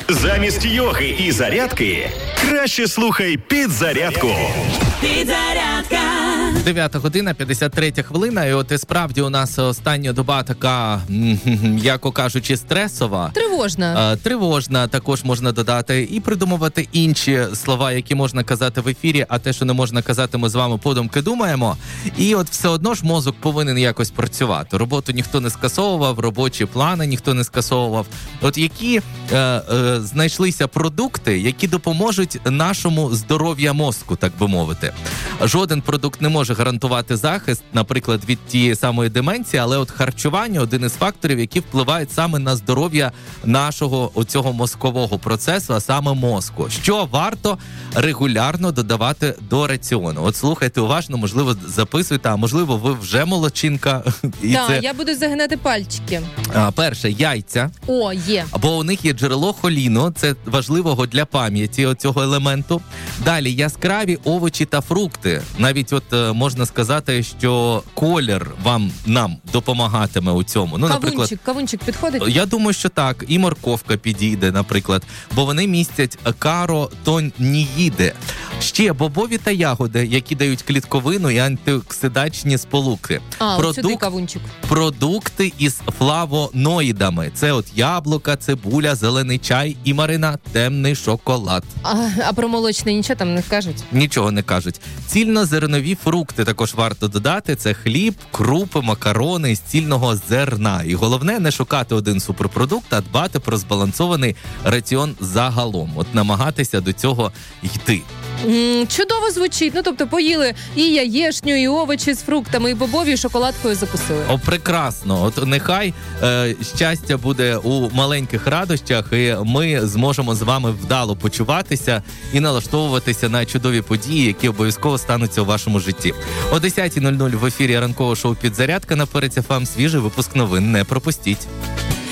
Замість йоги і зарядки краще слухай «Підзарядку». Підзарядка. 9 година, 53 хвилина, і от і справді у нас остання доба така, м'яко кажучи, стресова. Тривожна. Також можна додати і придумувати інші слова, які можна казати в ефірі, а те, що не можна казати, ми з вами подумки думаємо. І от все одно ж мозок повинен якось працювати. Роботу ніхто не скасовував, робочі плани ніхто не скасовував. От які знайшлися продукти, які допоможуть нашому здоров'ю мозку, так би мовити. Жоден продукт не може гарантувати захист, наприклад, від тієї самої деменції, але от харчування – один із факторів, які впливають саме на здоров'я нашого оцього мозкового процесу, а саме мозку. Що варто регулярно додавати до раціону? От слухайте уважно, можливо, записуйте, а можливо, ви вже молодчинка. Так, я буду загинати пальчики. Перше, яйця. О, є. Бо у них є джерело холіну, це важливого для пам'яті оцього елементу. Далі, яскраві овочі та фрукти. Навіть от можна сказати, що колір нам допомагатиме у цьому. Ну, наприклад, кавунчик підходить? Я думаю, що так. І морковка підійде, наприклад. Бо вони містять каротоніїди. Ще бобові та ягоди, які дають клітковину і антиоксидантні сполуки. Сюди кавунчик. Продукти із флавоноїдами. Це от яблука, цибуля, зелений чай і маринад, темний шоколад. А про молочне нічого там не кажуть? Нічого не кажуть. Цільнозернові фрукти також варто додати. Це хліб, крупи, макарони з цільного зерна. І головне, не шукати один суперпродукт, а дбати про збалансований раціон загалом. От намагатися до цього йти. Чудово звучить. Ну, тобто поїли і яєшню, і овочі з фруктами, і бобові, і шоколадкою закусили. О, прекрасно. От нехай щастя буде у маленьких радощах, і ми зможемо з вами вдало почуватися і налаштовуватися на чудові події, які обов'язково стануться у вашому житті. О 10:00 в ефірі ранкового шоу «Підзарядка» на Перець ФМ. Свіжий випуск новин. Не пропустіть.